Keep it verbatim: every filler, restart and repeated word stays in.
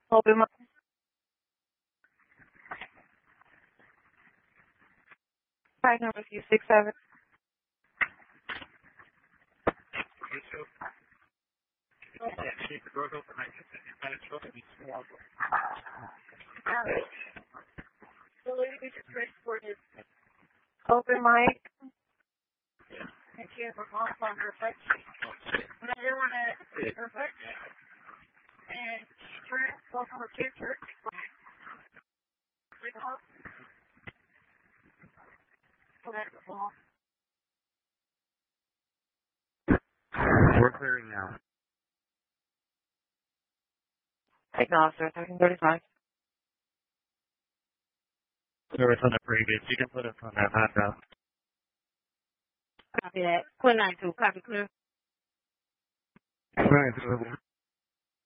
Open mic. Side number two six seven. Open mic. And she has a long on her foot. When I want to her foot. And she turns both of her kids hurt. We're clearing now. Take off, sir. thirteen thirty-five. Service on the previous. You can put us on that hot dog. Copy that. Quit nine two. Copy clear. Right.